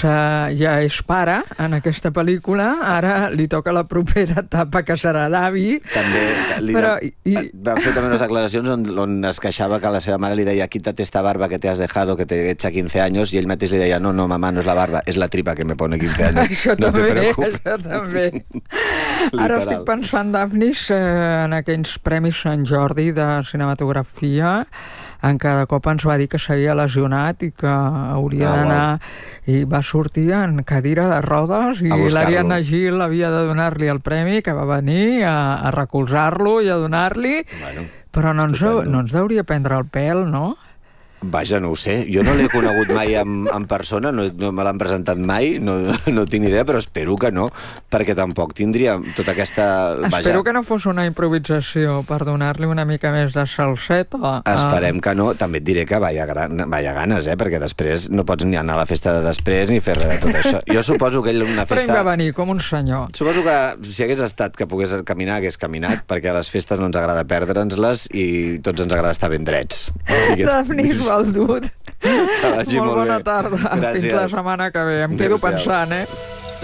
ja és pare en aquesta pel·lícula, ara li toca la propera etapa que serà d'avi. També va fer també unes declaracions on es queixava que la seva mare li deia quítate esta barba que te has dejado, que te echa 15 años, i ell mateix li deia no, mamá, no és la barba, és la tripa que me pone 15 años. Això també. Ara estic pensant, Dafnis, en aquells Premis Sant Jordi de cinematografia, en cada cop ens va dir que s'havia lesionat i que hauria d'anar, i va sortir en cadira de rodes i l'Ariadna Gil havia de donar-li el premi, que va venir a recolzar-lo i a donar-li, però no ens hauria prendre el pèl, no? Vaja, no ho sé. Jo no l'he conegut mai en persona, no me l'han presentat mai, no tinc idea, però espero que no, perquè tampoc tindria tota aquesta... Espero que no fos una improvisació per donar-li una mica més de salseta. Esperem que no. També et diré que vaya ganes, perquè després no pots ni anar a la festa de després ni fer res de tot això. Jo suposo que ell una festa... Però ell va venir com un senyor. Suposo que si hagués estat que pogués caminar, hagués caminat, perquè a les festes no ens agrada perdre'ns-les i tots ens agrada estar ben drets. Dafnis Baldut. Molt bona tarda. Fins la setmana que ve. Em quedo pensant,